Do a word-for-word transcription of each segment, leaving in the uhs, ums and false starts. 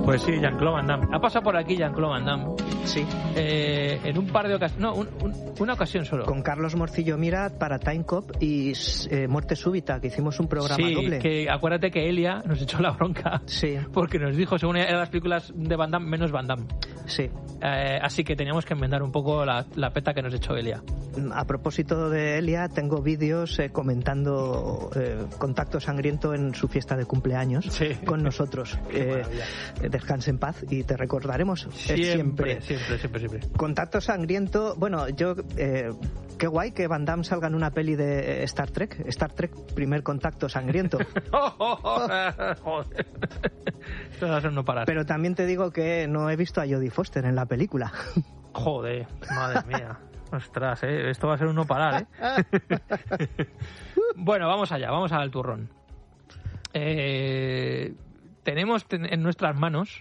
Pues sí, Jean-Claude Van Damme. Ha pasado por aquí Jean-Claude Van Damme. Sí. Eh, en un par de ocasiones. No, un, un, una ocasión solo. Con Carlos Morcillo Mira para Time Cop y eh, Muerte Súbita, que hicimos un programa sí, doble. Que acuérdate que Elia nos echó la bronca. Sí. Porque nos dijo, según eran las películas de Van Damme, menos Van Damme. Sí. Eh, así que teníamos que enmendar un poco la, la peta que nos echó Elia. A propósito de Elia, tengo vídeos eh, comentando eh, Contacto Sangriento en su fiesta de cumpleaños sí. con nosotros. Eh, descanse en paz y te recordaremos siempre, siempre. Siempre, siempre, siempre. Contacto Sangriento, bueno, yo... Eh, qué guay que Van Damme salga en una peli de Star Trek. Star Trek, Primer Contacto Sangriento. Joder. Esto va a ser no parar. Pero también te digo que no he visto a Jodie Foster en la película. Joder, madre mía. Ostras, ¿eh? Esto va a ser un no parar, ¿eh? Bueno, vamos allá, vamos al turrón. Eh, tenemos en nuestras manos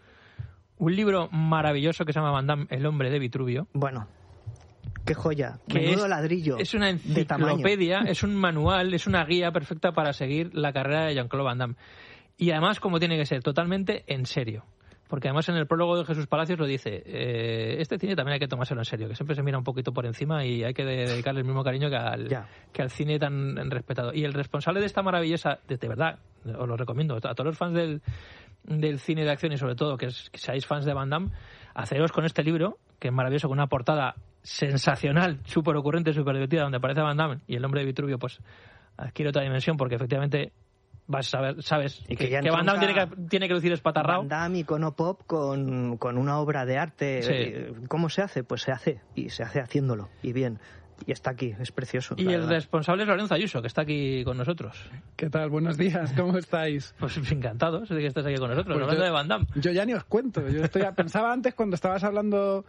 un libro maravilloso que se llama Van Damme, El hombre de Vitruvio. Bueno, qué joya, que menudo es, ladrillo. Es una enciclopedia, es un manual, es una guía perfecta para seguir la carrera de Jean-Claude Van Damme. Y además, como tiene que ser, totalmente en serio. Porque además en el prólogo de Jesús Palacios lo dice, eh, este cine también hay que tomárselo en serio, que siempre se mira un poquito por encima y hay que dedicarle el mismo cariño que al, que al cine tan respetado. Y el responsable de esta maravillosa, de, de verdad, os lo recomiendo, a todos los fans del, del cine de acción y sobre todo que, es, que seáis fans de Van Damme, haceros con este libro, que es maravilloso, con una portada sensacional, súper ocurrente, súper divertida, donde aparece Van Damme y el hombre de Vitruvio, pues adquiere otra dimensión, porque efectivamente... vas a ver, sabes y que, que, que Van Damme tiene que, tiene que lucir espatarrado. Van Damme, icono pop con, con una obra de arte. Sí. ¿Cómo se hace? Pues se hace, y se hace haciéndolo, y bien. Y está aquí, es precioso. Y el responsable es Lorenzo Ayuso, que está aquí con nosotros. ¿Qué tal? Buenos días, ¿cómo estáis? Pues encantados de que estés aquí con nosotros, pues hablando yo, de Van Damme. Yo ya ni os cuento. Yo estoy pensaba antes cuando estabas hablando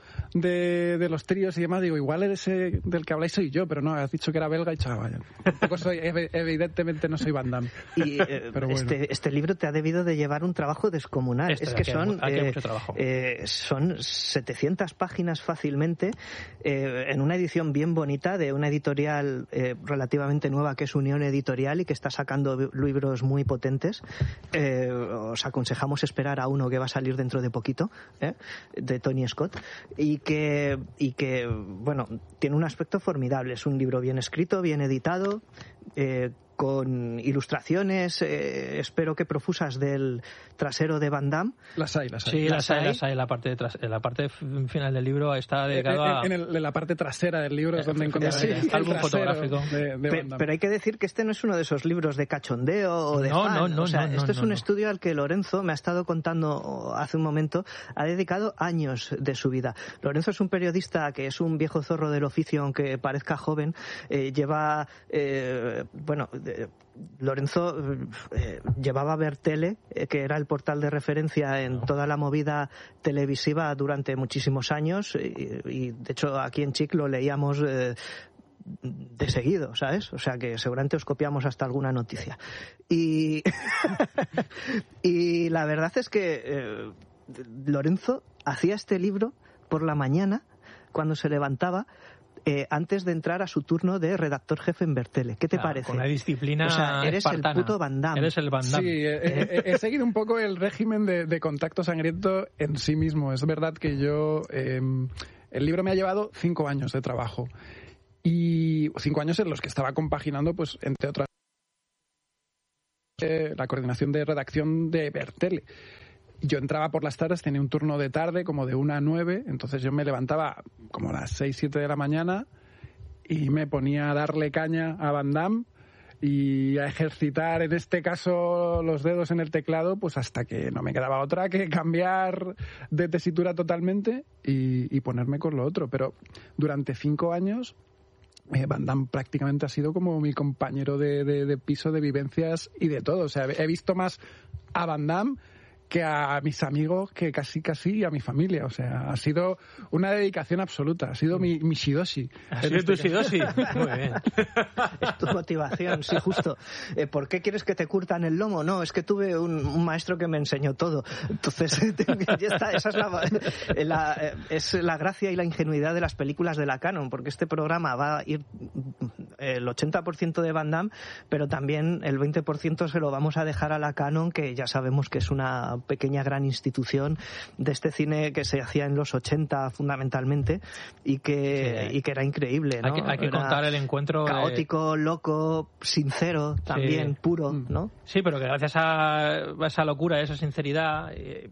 de, de los tríos y demás, digo, igual ese del que habláis soy yo, pero no, has dicho que era belga y chaval. Tampoco soy, evidentemente no soy Van Damme. Y eh, pero bueno. este, este libro te ha debido de llevar un trabajo descomunal. Este, es que aquí son, hay, aquí eh, hay mucho trabajo. Eh, son setecientas páginas fácilmente, eh, en una edición bien bonita de una editorial Eh, relativamente nueva que es Unión Editorial y que está sacando libros muy potentes. Eh, os aconsejamos esperar a uno que va a salir dentro de poquito, ¿eh? de Tony Scott, y que, y que bueno, tiene un aspecto formidable. Es un libro bien escrito, bien editado, eh, con ilustraciones, eh, espero que profusas del trasero de Van Damme. Las hay, las hay. Sí, las, las hay, las hay. La parte, tras, la parte final del libro está dedicado en, a... En, el, en la parte trasera del libro es donde encontramos sí, el álbum fotográfico. De, de Pe, pero hay que decir que este no es uno de esos libros de cachondeo o de no, fan. No, no, o sea, no, esto no, es un no. estudio al que Lorenzo me ha estado contando hace un momento, ha dedicado años de su vida. Lorenzo es un periodista que es un viejo zorro del oficio, aunque parezca joven, eh, lleva, eh, bueno... Eh, Lorenzo eh, llevaba a ver tele, eh, que era el portal de referencia en toda la movida televisiva durante muchísimos años y, y de hecho aquí en Chic lo leíamos eh, de seguido, ¿sabes? O sea que seguramente os copiamos hasta alguna noticia. Y, y la verdad es que eh, Lorenzo hacía este libro por la mañana cuando se levantaba, Eh, antes de entrar a su turno de redactor jefe en Bertele. ¿Qué te claro, parece? Con la disciplina o sea, eres espartana. el puto Van Damme. Eres el Van Damme. Sí, he, he, he seguido un poco el régimen de, de Contacto Sangriento en sí mismo. Es verdad que yo... Eh, el libro me ha llevado cinco años de trabajo. Y cinco años en los que estaba compaginando, pues, entre otras... Eh, la coordinación de redacción de Bertele. Yo entraba por las tardes, tenía un turno de tarde, como de una a nueve, entonces yo me levantaba como a las seis, siete de la mañana y me ponía a darle caña a Van Damme y a ejercitar, en este caso, los dedos en el teclado, pues hasta que no me quedaba otra que cambiar de tesitura totalmente y, y ponerme con lo otro. Pero durante cinco años... Eh, Van Damme prácticamente ha sido como mi compañero de, de, de piso, de vivencias y de todo. O sea, he visto más a Van Damme que a mis amigos, que casi casi a mi familia. O sea, ha sido una dedicación absoluta. Ha sido mi, mi shidoshi. ¿Ha sido tu shidoshi? Muy bien. Es tu motivación, sí, justo. Eh, ¿Por qué quieres que te curtan el lomo? No, es que tuve un, un maestro que me enseñó todo. Entonces, ya está. Esa es la, la, es la gracia y la ingenuidad de las películas de la Canon, porque este programa va a ir el ochenta por ciento de Van Damme, pero también el veinte por ciento se lo vamos a dejar a la Cannon, que ya sabemos que es una pequeña gran institución de este cine que se hacía en los ochenta fundamentalmente y que, sí. y que era increíble, ¿no? Hay que, hay que era contar el encuentro caótico, de... loco, sincero, también, sí. puro, ¿no? Sí, pero que gracias a, a esa locura, a esa sinceridad... Eh,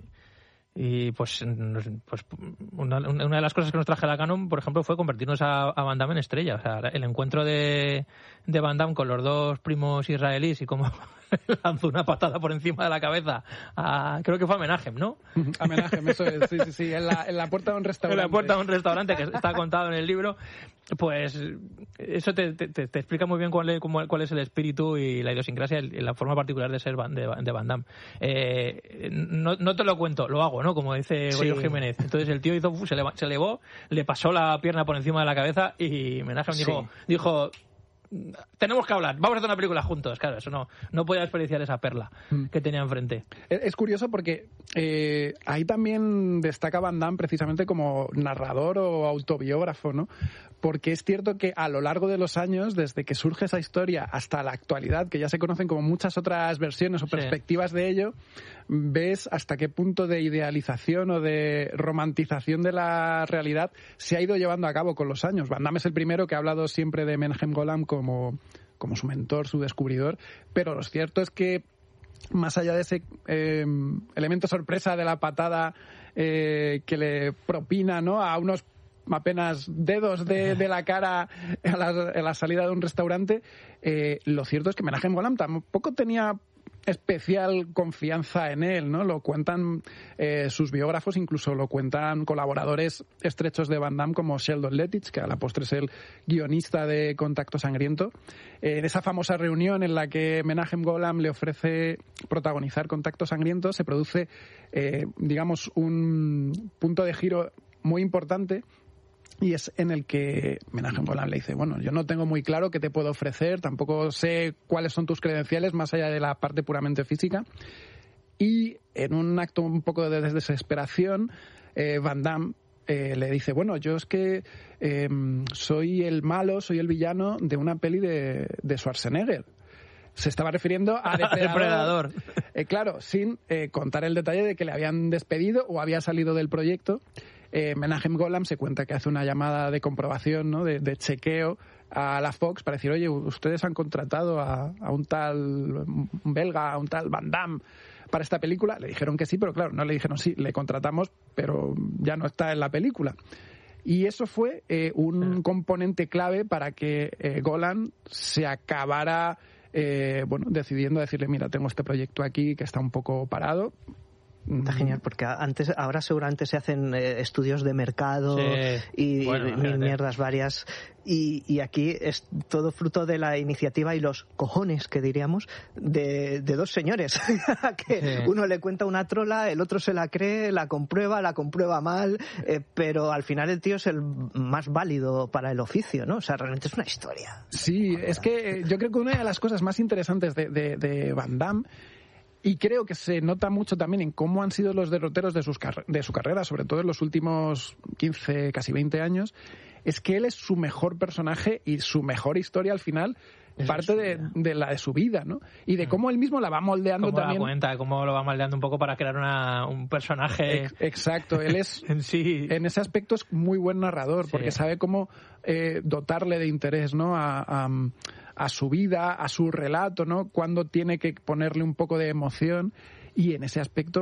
Y pues, pues una, una de las cosas que nos traje la Cannon, por ejemplo, fue convertirnos a, a Van Damme en estrella. O sea, el encuentro de, de Van Damme con los dos primos israelíes y cómo lanzó una patada por encima de la cabeza a, creo que fue a Menachem, ¿no? A Menachem, eso es, sí, sí, sí, en la, en la puerta de un restaurante. En la puerta de un restaurante, que está contado en el libro. Pues eso te, te, te explica muy bien cuál es, cuál es el espíritu y la idiosincrasia y la forma particular de ser de, de Van Damme. Eh, no, no te lo cuento, lo hago, ¿no? Como dice Goyo sí. Jiménez. Entonces el tío hizo, se, leva, se elevó, le pasó la pierna por encima de la cabeza y Menachem dijo, sí. dijo tenemos que hablar, vamos a hacer una película juntos. Claro, eso no, no podía desperdiciar esa perla mm. que tenía enfrente. Es curioso porque eh, ahí también destaca Van Damme precisamente como narrador o autobiógrafo, ¿no? Porque es cierto que a lo largo de los años, desde que surge esa historia hasta la actualidad, que ya se conocen como muchas otras versiones o perspectivas sí. de ello, ves hasta qué punto de idealización o de romantización de la realidad se ha ido llevando a cabo con los años. Van Damme es el primero que ha hablado siempre de Menachem Golan como, como su mentor, su descubridor, pero lo cierto es que más allá de ese eh, elemento sorpresa de la patada eh, que le propina, ¿no?, a unos apenas dedos de, de la cara a la, a la salida de un restaurante, eh, lo cierto es que Menachem Golan tampoco tenía especial confianza en él, ¿no? Lo cuentan eh, sus biógrafos, incluso lo cuentan colaboradores estrechos de Van Damme como Sheldon Lettich, que a la postre es el guionista de Contacto Sangriento. Eh, en esa famosa reunión en la que Menachem Golan le ofrece protagonizar Contacto Sangriento, se produce, eh, digamos, un punto de giro muy importante. Y es en el que Menachem Golan le dice, bueno, yo no tengo muy claro qué te puedo ofrecer, tampoco sé cuáles son tus credenciales más allá de la parte puramente física. Y en un acto un poco de desesperación, eh, Van Damme eh, le dice, bueno, yo es que eh, soy el malo, soy el villano de una peli de, de Schwarzenegger. Se estaba refiriendo a Depredador. Depredador. Eh, claro, sin eh, contar el detalle de que le habían despedido o había salido del proyecto. Eh, Menachem Golan se cuenta que hace una llamada de comprobación, ¿no?, de, de chequeo a la Fox para decir, oye, ustedes han contratado a, a un tal un belga, a un tal Van Damme para esta película. Le dijeron que sí, pero claro, no le dijeron sí, le contratamos, pero ya no está en la película. Y eso fue eh, un componente clave para que eh, Golan se acabara eh, bueno, decidiendo decirle, mira, tengo este proyecto aquí que está un poco parado. Está genial, porque antes, ahora seguramente se hacen eh, estudios de mercado sí. y bueno, mil mierdas varias. Y, y aquí es todo fruto de la iniciativa y los cojones, que diríamos, de, de dos señores. que sí. Uno le cuenta una trola, el otro se la cree, la comprueba, la comprueba mal, eh, pero al final el tío es el más válido para el oficio, ¿no? O sea, realmente es una historia. Sí, es que yo creo que una de las cosas más interesantes de, de, de Van Damme, y creo que se nota mucho también en cómo han sido los derroteros de, sus car- de su carrera, sobre todo en los últimos quince, casi veinte años, es que él es su mejor personaje y su mejor historia al final es parte de, de la de su vida, ¿no? Y de cómo él mismo la va moldeando cómo también. Cómo da cuenta, cómo lo va moldeando un poco para crear una, un personaje. Ex- exacto, él es en sí. En ese aspecto es muy buen narrador, sí. porque sabe cómo eh, dotarle de interés, ¿no?, a, a a su vida, a su relato, ¿no?, cuando tiene que ponerle un poco de emoción, y en ese aspecto